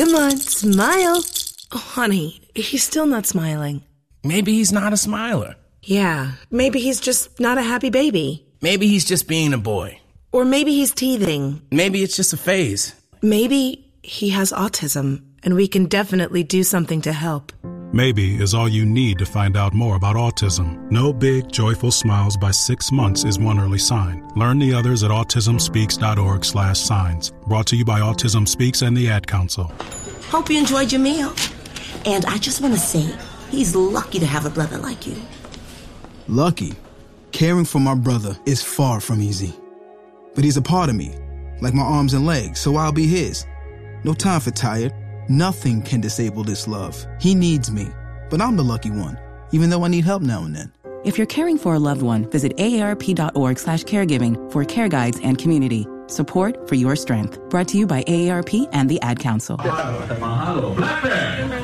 Come on, smile. Oh, honey, he's still not smiling. Maybe he's not a smiler. Yeah, maybe he's just not a happy baby. Maybe he's just being a boy. Or maybe he's teething. Maybe it's just a phase. Maybe he has autism, and we can definitely do something to help. Maybe is all you need to find out more about autism. No big, joyful smiles by 6 months is one early sign. Learn the others at autismspeaks.org/signs. Brought to you by Autism Speaks and the Ad Council. Hope you enjoyed your meal. And I just want to say, he's lucky to have a brother like you. Lucky? Caring for my brother is far from easy. But he's a part of me, like my arms and legs, so I'll be his. No time for tired. Nothing can disable this love. He needs me, but I'm the lucky one, even though I need help now and then. If you're caring for a loved one, visit aarp.org/caregiving for care guides and community. Support for your strength. Brought to you by AARP and the Ad Council. Mahalo. Black Bear.